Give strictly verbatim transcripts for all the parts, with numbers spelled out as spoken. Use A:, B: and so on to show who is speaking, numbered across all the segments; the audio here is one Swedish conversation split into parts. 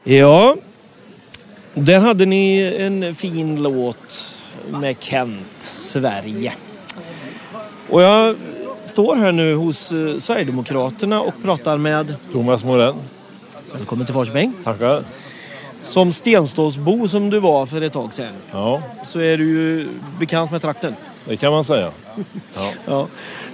A: Ja, där hade ni en fin låt med Kent, Sverige. Och jag står här nu hos eh, Sverigedemokraterna och pratar med
B: Thomas Morell.
A: Välkommen till Falköping.
B: Tackar.
A: Som Stenståsbo som du var för ett tag sedan,
B: Ja,
A: så är du ju bekant med trakten.
B: det kan man säga. Ja.
A: Ja.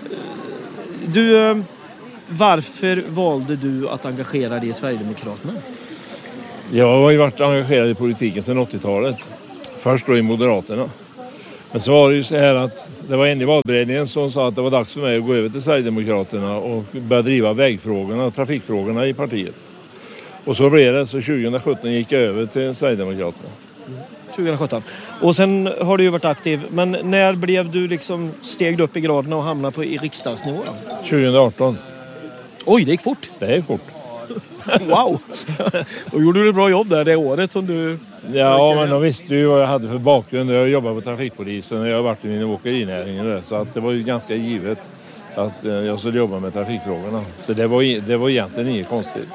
A: Du, eh, varför valde du att engagera dig i Sverigedemokraterna?
B: Jag har ju varit engagerad i politiken sedan åttiotalet. Först då i Moderaterna. Men så var det ju så här att det var en i valberedningen som sa att det var dags för mig att gå över till Sverigedemokraterna och börja driva vägfrågorna och trafikfrågorna i partiet. Och så blev det, så tjugohundrasjutton gick jag över till Sverigedemokraterna.
A: tjugohundrasjutton. Och sen har du ju varit aktiv. Men när blev du liksom steg upp i graden och hamnade på i riksdagsnivå då?
B: tjugohundraarton.
A: Oj, det gick fort.
B: Det gick fort.
A: Wow! Och gjorde du ett bra jobb där det året som du...
B: Ja, men de visste ju vad jag hade för bakgrund. Jag jobbade på trafikpolisen och jag har varit i åkerinäringen. Så att det var ju ganska givet att jag skulle jobba med trafikfrågorna. Så det var, det var egentligen inget konstigt.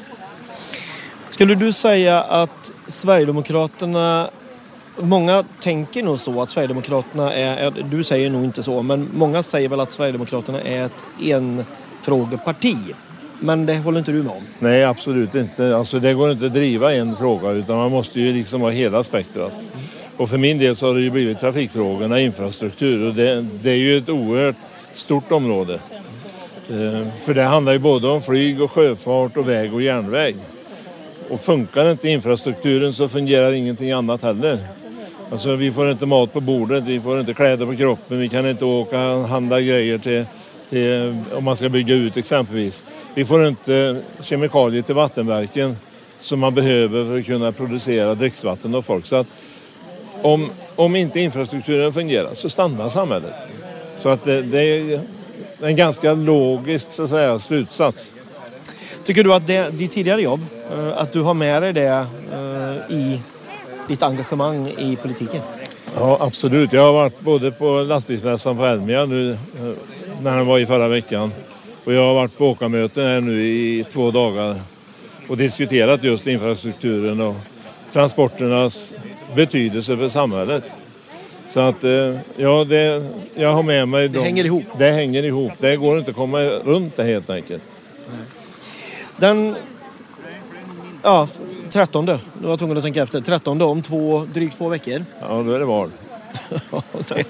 A: Skulle du säga att Sverigedemokraterna... Många tänker nog så att Sverigedemokraterna är... Du säger nog inte så, men många säger väl att Sverigedemokraterna är ett enfrågeparti. Men det håller inte du med om?
B: Nej, absolut inte. Alltså, det går inte att driva en fråga, utan man måste ju liksom ha hela spektrat. Och för min del så har det ju blivit trafikfrågorna, infrastruktur. Och det, det är ju ett oerhört stort område. Eh, för det handlar ju både om flyg och sjöfart och väg och järnväg. Och funkar inte infrastrukturen så fungerar ingenting annat heller. Alltså, vi får inte mat på bordet, vi får inte kläder på kroppen, vi kan inte åka och handla grejer till, till om man ska bygga ut exempelvis. Vi får inte kemikalier till vattenverken som man behöver för att kunna producera dricksvatten och folk. Så att om, om inte infrastrukturen fungerar så stannar samhället. Så att det, det är en ganska logisk så att säga, slutsats.
A: Tycker du att det, ditt tidigare jobb, att du har med dig det i ditt engagemang i politiken?
B: Ja, absolut. Jag har varit både på lastbilsmässan på Elmia nu när den var i förra veckan. Och jag har varit på åkarmöten här nu i två dagar och diskuterat just infrastrukturen och transporternas betydelse för samhället. Så att ja, det, jag har med mig...
A: Det de, hänger ihop.
B: Det hänger ihop. Det går inte att komma runt det helt enkelt.
A: Den... Ja, trettonde. Du var tvungen att tänka efter. trettonde om två, drygt två veckor.
B: Ja, då är det val.
A: Ja.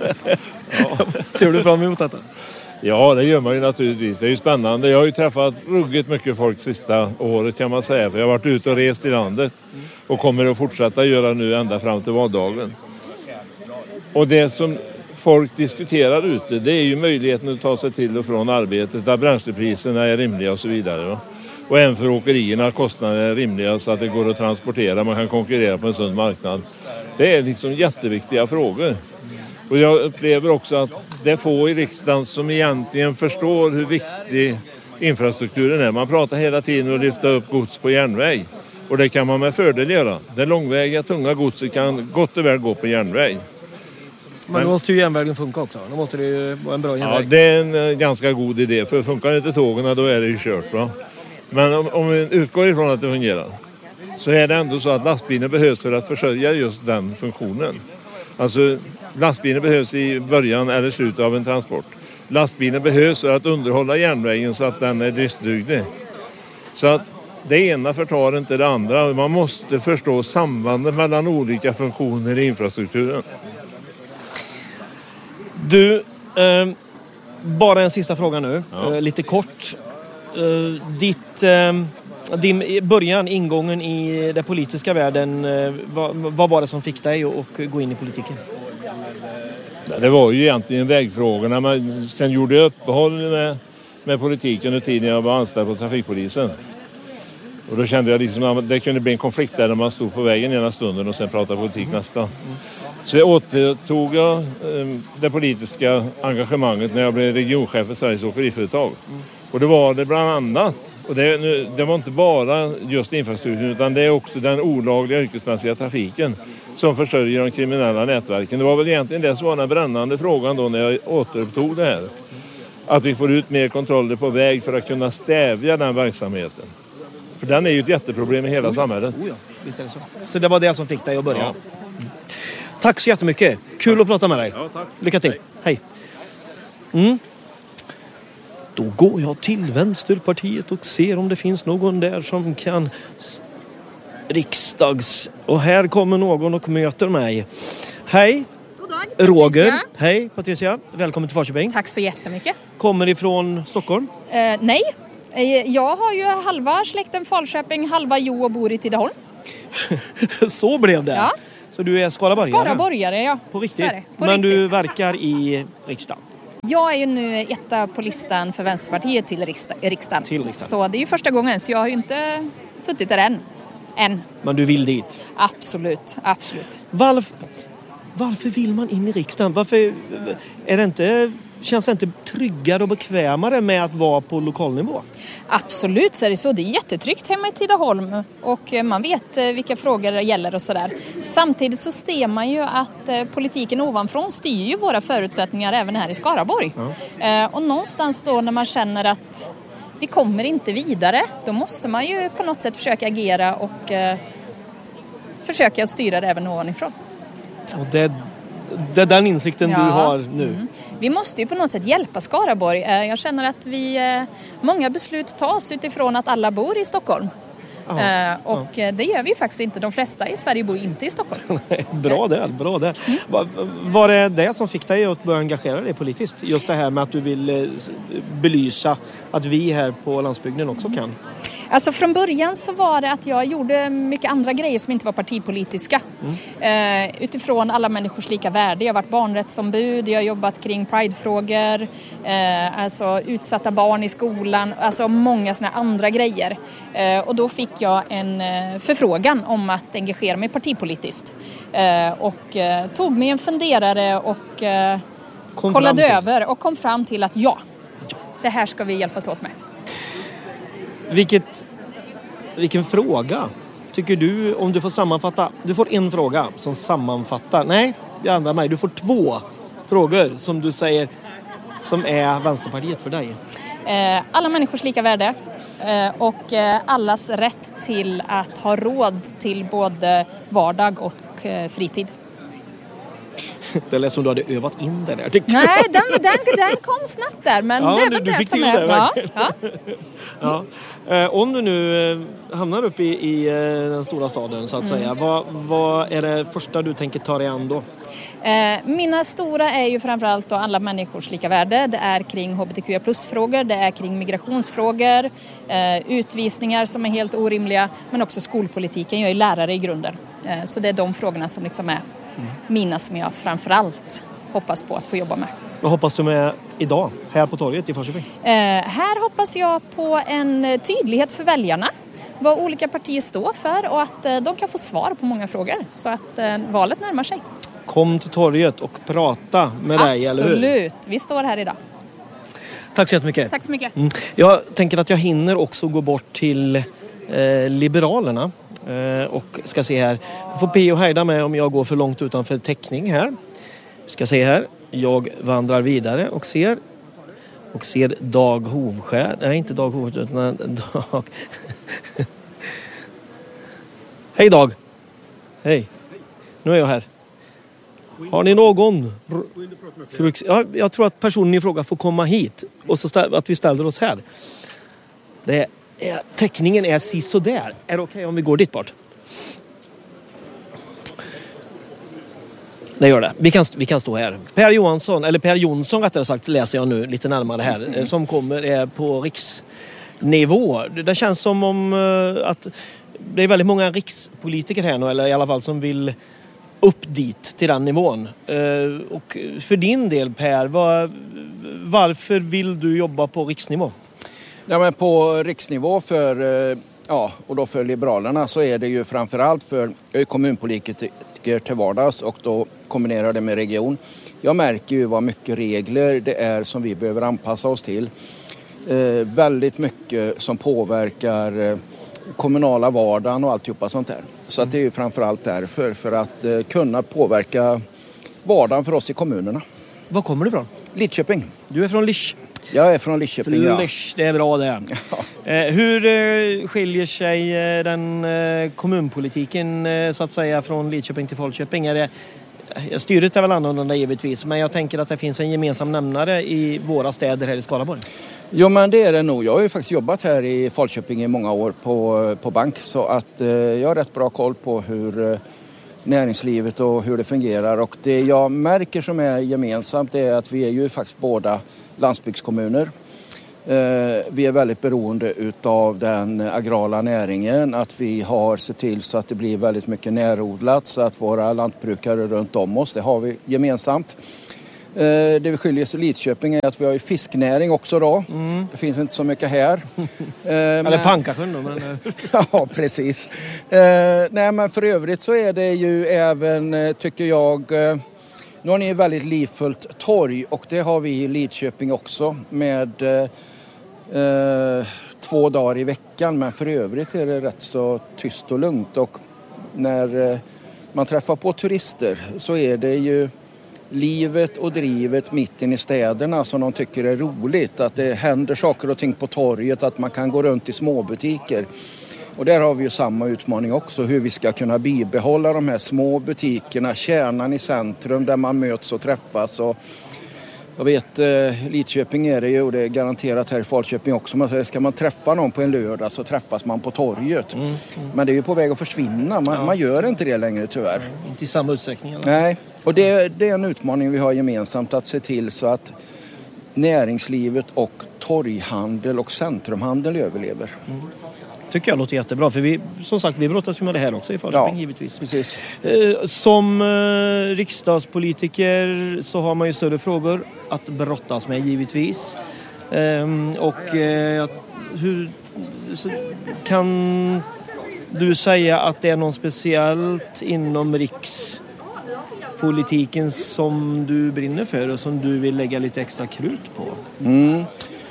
A: Ser du fram emot detta?
B: Ja, det gör man ju naturligtvis. Det är ju spännande. Jag har ju träffat ruggigt mycket folk sista året kan man säga. För jag har varit ute och rest i landet. Och kommer att fortsätta göra nu ända fram till valdagen. Och det som folk diskuterar ute, det är ju möjligheten att ta sig till och från arbetet. Där bränslepriserna är rimliga och så vidare. Va? Och även för åkerierna kostnaderna är rimliga så att det går att transportera. Man kan konkurrera på en sund marknad. Det är liksom jätteviktiga frågor. Och jag upplever också att det är få i riksdagen som egentligen förstår hur viktig infrastrukturen är. Man pratar hela tiden om att lyfta upp gods på järnväg. Och det kan man med fördel göra. Det långväga, tunga godset kan gott och väl gå på järnväg.
A: Men, Men då måste ju järnvägen funka också. Då måste det ju vara en bra järnväg.
B: Ja, det är en ganska god idé. För funkar inte tågen då är det ju kört. Va? Men om, om vi utgår ifrån att det fungerar så är det ändå så att lastbilen behövs för att försörja just den funktionen. Alltså lastbilen behövs i början eller slutet av en transport. Lastbilen behövs för att underhålla järnvägen så att den är driftsduglig. Så att det ena förtar inte det andra. Man måste förstå sambandet mellan olika funktioner i infrastrukturen.
A: Du, eh, bara en sista fråga nu.
B: Ja.
A: Eh, lite kort. Eh, ditt... Eh, Din början, ingången i den politiska världen, vad, vad var det som fick dig att gå in i politiken?
B: Det var ju egentligen vägfrågorna, men sen gjorde jag uppehåll med, med politiken under tiden jag var anställd på trafikpolisen. Och då kände jag liksom att det kunde bli en konflikt där när man stod på vägen ena stunden och sen pratade politik nästa. Mm. Så jag återtog jag eh, det politiska engagemanget när jag blev regionchef för Sveriges åkeriföretag. Mm. Och det var det bland annat. Och det, det var inte bara just infrastrukturen utan det är också den olagliga yrkesmässiga trafiken som försörjer de kriminella nätverken. Det var väl egentligen det som var den brännande frågan då när jag återupptog det här. Att vi får ut mer kontroller på väg för att kunna stävja den verksamheten. För den är ju ett jätteproblem i hela
A: oh,
B: samhället.
A: Oh ja, visst är det så. Så det var det som fick dig att börja?
B: Ja.
A: Mm. Tack så jättemycket. Kul ja. att prata med dig.
B: Ja, tack.
A: Lycka till. Hej. Hej. Mm. Då går jag till Vänsterpartiet och ser om det finns någon där som kan riksdags... Och här kommer någon och möter mig. Hej.
C: God dag,
A: Roger.
C: Patricia.
A: Hej Patricia. Välkommen till Falköping.
C: Tack så jättemycket.
A: Kommer ifrån Stockholm?
C: Eh, nej, eh, jag har ju halva släkten Falköping, halva Jo och bor i Tidaholm.
A: Så blev det.
C: Ja.
A: Så du är skaraborgare?
C: Skaraborgare, ja.
A: På riktigt?
C: På
A: Men
C: riktigt.
A: du verkar i riksdagen?
C: Jag är ju nu etta på listan för Vänsterpartiet till riksdag, riksdagen.
A: Till riksdagen.
C: Så det är ju första gången, så jag har ju inte suttit där än. Än.
A: Men du vill dit?
C: Absolut, absolut.
A: Varför, varför vill man in i riksdagen? Varför är det inte, känns det inte tryggare och bekvämare med att vara på lokalnivå?
C: Absolut så är det så. Det är jättetryggt hemma i Tidaholm och man vet vilka frågor det gäller och sådär. Samtidigt så ser man ju att politiken ovanifrån styr ju våra förutsättningar även här i Skaraborg. Ja. Och någonstans då när man känner att vi kommer inte vidare, då måste man ju på något sätt försöka agera och eh, försöka styra det även ovanifrån.
A: Och det, det är den insikten
C: ja.
A: du har nu?
C: Mm. Vi måste ju på något sätt hjälpa Skaraborg. Jag känner att vi, många beslut tas utifrån att alla bor i Stockholm. Aha, och ja. det gör vi faktiskt inte. De flesta i Sverige bor inte i Stockholm.
A: Bra där, bra där. Mm. Var, var det det som fick dig att börja engagera dig politiskt? Just det här med att du vill belysa att vi här på landsbygden också kan?
C: Alltså från början så var det att jag gjorde mycket andra grejer som inte var partipolitiska. Mm. Uh, utifrån alla människors lika värde. Jag har varit barnrättsombud, jag har jobbat kring pridefrågor, uh, alltså utsatta barn i skolan, alltså många såna andra grejer. Uh, och då fick jag en uh, förfrågan om att engagera mig partipolitiskt. Uh, och uh, tog mig en funderare och uh, kollade över och kom fram till att ja, det här ska vi hjälpas åt med.
A: Vilket, vilken fråga tycker du, om du får sammanfatta, du får en fråga som sammanfattar, nej, jag ändrar mig, du får två frågor som du säger som är Vänsterpartiet för dig.
C: Eh, alla människors lika värde eh, och eh, allas rätt till att ha råd till både vardag och eh, fritid.
A: Det lät som du hade övat in det där, tyckte
C: Nej, den, den, den kom snabbt där, men
A: ja,
C: det
A: du,
C: var
A: du
C: det
A: fick
C: som
A: till
C: är...
A: Det,
C: ja, ja.
A: ja. Eh, om du nu eh, hamnar upp i, i eh, den stora staden så att mm. säga, vad, vad är det första du tänker ta dig an då?
C: Eh, mina stora är ju framförallt då alla människors lika värde. Det är kring H B T Q plus-frågor, det är kring migrationsfrågor, eh, utvisningar som är helt orimliga, men också skolpolitiken. Jag är lärare i grunden. Eh, så det är de frågorna som liksom är mm. mina som jag framförallt hoppas på att få jobba med.
A: Vad hoppas du med idag, här på torget i Falköping?
C: Eh, här hoppas jag på en tydlighet för väljarna. Vad olika partier står för och att eh, de kan få svar på många frågor. Så att eh, valet närmar sig.
A: Kom till torget och prata med dig, eller hur?
C: Absolut, vi står här idag.
A: Tack så jättemycket.
C: Tack så mycket.
A: Mm. Jag tänker att jag hinner också gå bort till eh, Liberalerna. Eh, och ska se här. Jag får be och hejda mig om jag går för långt utanför täckning här. Ska se här. Jag vandrar vidare och ser och ser Dag Hovskär. Nej, inte Dag Hovskär utan Dag. Hej Dag. Hej. Nu är jag här. Har ni någon? Ja, jag tror att personen i fråga får komma hit och så stä- att vi ställer oss här. Det är, täckningen är sisådär. Är det okej okay om vi går dit bort? Det gör det. Vi kan, vi kan stå här. Per Johansson, eller Per Jonsson rättare sagt, läser jag nu lite närmare här, mm. som kommer är på riksnivå. Det känns som om uh, att det är väldigt många rikspolitiker här nu, eller i alla fall som vill upp dit till den nivån. Uh, och för din del Per, var, varför vill du jobba på riksnivå?
D: Ja, men på riksnivå för, uh, ja, och då för Liberalerna så är det ju framförallt för kommunpolitiker till vardags och då kombinerar det med region. Jag märker ju vad mycket regler det är som vi behöver anpassa oss till. Eh, väldigt mycket som påverkar eh, kommunala vardagen och alltihopa sånt där. Så att det är ju framförallt därför, för att eh, kunna påverka vardagen för oss i kommunerna.
A: Var kommer du ifrån?
D: Lidköping.
A: Du är från Lisch.
D: Jag är från Lidköping, ja.
A: Lisch, det är bra det. Hur eh, skiljer sig eh, den eh, kommunpolitiken eh, så att säga från Lidköping till Falköping? Är det, styret är väl annorlunda givetvis, men jag tänker att det finns en gemensam nämnare i våra städer här i Skaraborg.
D: Jo, men det är det nog. Jag har ju faktiskt jobbat här i Falköping i många år på, på bank, så att eh, jag har rätt bra koll på hur eh, näringslivet och hur det fungerar. Och det jag märker som är gemensamt är att vi är ju faktiskt båda landsbygdskommuner. Eh, vi är väldigt beroende utav den agrala näringen, att vi har sett till så att det blir väldigt mycket närodlat, så att våra lantbrukare runt om oss, det har vi gemensamt. Eh, det vi skiljer sig i Lidköping är att vi har ju fisknäring också då. Mm. Det finns inte så mycket här. Eh, Eller
A: men... Pankasjön då. Men...
D: ja, precis. Eh, nej, men för övrigt så är det ju även, tycker jag... Eh, nu har ni ett väldigt livfullt torg, och det har vi i Lidköping också med eh, två dagar i veckan. Men för övrigt är det rätt så tyst och lugnt, och när eh, man träffar på turister så är det ju livet och drivet mitt in i städerna som de tycker är roligt. Att det händer saker och ting på torget, att man kan gå runt i småbutiker. Och där har vi ju samma utmaning också, hur vi ska kunna bibehålla de här små butikerna, kärnan i centrum där man möts och träffas. Och jag vet, eh, Lidköping är det ju, och det är garanterat här i Falköping också. Man säger, ska man träffa någon på en lördag så träffas man på torget. Mm, mm. Men det är ju på väg att försvinna, man, ja. man gör inte det längre tyvärr.
A: Nej, inte i samma utsträckning. Eller?
D: Nej, och det, det är en utmaning vi har gemensamt, att se till så att näringslivet och torghandel och centrumhandel överlever. Mm.
A: Tycker jag låter jättebra, för vi, som sagt, vi brottas ju med det här också i Falköping, ja, givetvis.
D: Precis.
A: Som eh, riksdagspolitiker så har man ju större frågor att brottas med, givetvis. Ehm, och eh, hur så, kan du säga att det är något speciellt inom rikspolitiken som du brinner för och som du vill lägga lite extra krut på?
D: Mm.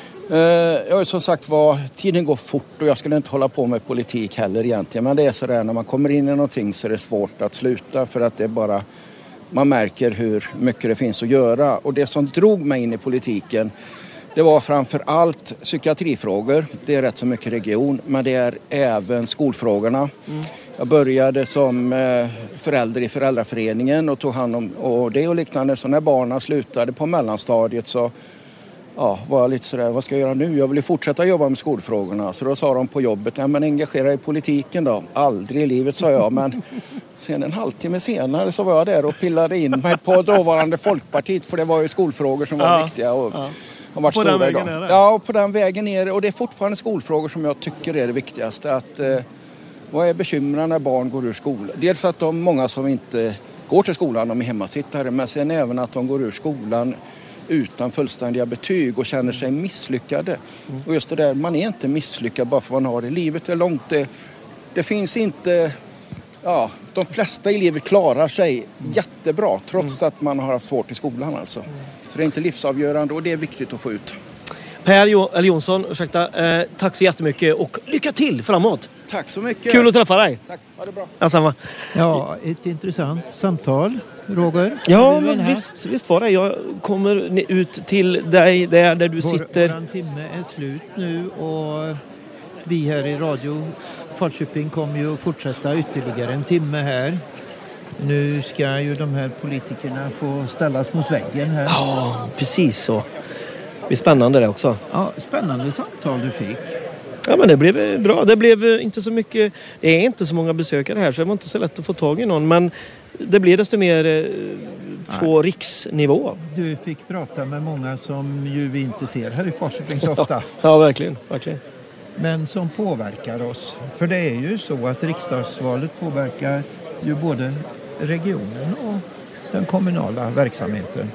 D: Ja, som sagt var, tiden går fort och jag skulle inte hålla på med politik heller egentligen. Men det är så där, när man kommer in i någonting så är det svårt att sluta, för att det är bara, man märker hur mycket det finns att göra. Och det som drog mig in i politiken, det var framför allt psykiatrifrågor. Det är rätt så mycket region, men det är även skolfrågorna. Mm. Jag började som förälder i föräldraföreningen och tog hand om och det och liknande. Så när barnen slutade på mellanstadiet så ja, var jag lite sådär, vad ska jag göra nu? Jag vill ju fortsätta jobba med skolfrågorna. Så då sa de på jobbet, ja men engagera i politiken då. Aldrig i livet, sa jag. Men sen en halvtimme senare så var jag där och pillade in mig på dåvarande Folkpartiet. För det var ju skolfrågor som var ja, viktiga och
A: ja.
D: har varit
A: på
D: stora
A: den vägen
D: idag.
A: Är det.
D: Ja, och på den vägen är det. Och det är fortfarande skolfrågor som jag tycker är det viktigaste. Att, eh, vad är bekymren när barn går ur skolan? Dels att de, många som inte går till skolan, de är hemmasittare. Men sen även att de går ur skolan utan fullständiga betyg och känner sig misslyckade. Mm. Och just det där, man är inte misslyckad bara för att man har det. Livet är långt. Det, det finns inte... Ja, de flesta i livet klarar sig mm. jättebra trots mm. att man har haft svårt i skolan alltså. Mm. Så det är inte livsavgörande och det är viktigt att få ut.
A: Per jo- eller Jonsson, ursäkta, eh, tack så jättemycket och lycka till framåt.
D: Tack så mycket.
A: Kul att träffa dig.
D: Tack, ha det bra.
A: Ja, samma.
E: Ja, ett intressant samtal, Roger.
A: Ja, men visst, visst var det. Jag kommer ut till dig där, där du
E: Vår,
A: sitter.
E: Våran timme är slut nu och vi här i Radio Falköping kommer ju att fortsätta ytterligare en timme här. Nu ska ju de här politikerna få ställas mot väggen här.
A: Ja, precis så. Det blir spännande det också.
E: Ja, spännande samtal du fick.
A: Ja, men det blev bra. Det blev inte så mycket... Det är inte så många besökare här så det var inte så lätt att få tag i någon. Men det blir desto mer eh, på Nej. riksnivå.
E: Du fick prata med många som ju vi inte ser här i Falköping så ofta.
A: Ja, verkligen, verkligen.
E: Men som påverkar oss. För det är ju så att riksdagsvalet påverkar ju både regionen och den kommunala verksamheten.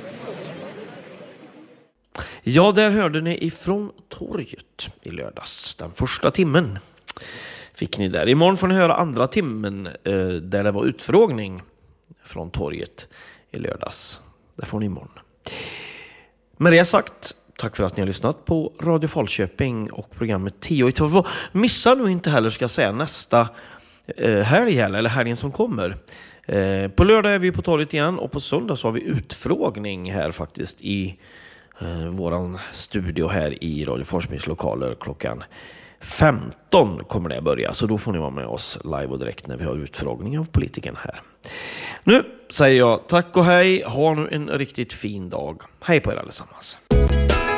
F: Ja, där hörde ni ifrån torget i lördags. Den första timmen fick ni där. Imorgon får ni höra andra timmen eh, där det var utfrågning från torget i lördags. Det får ni imorgon. Med det sagt, tack för att ni har lyssnat på Radio Falköping och programmet tio i två. Missa nu inte heller, ska jag säga, nästa eh, helg eller helgen som kommer. Eh, på lördag är vi på torget igen och på söndag så har vi utfrågning här faktiskt i Eh, våran studio här i Radio Falköpings lokaler klockan femton kommer det börja, så då får ni vara med oss live och direkt när vi har utfrågning av politikerna här. Nu säger jag tack och hej, ha nu en riktigt fin dag. Hej på er allesammans.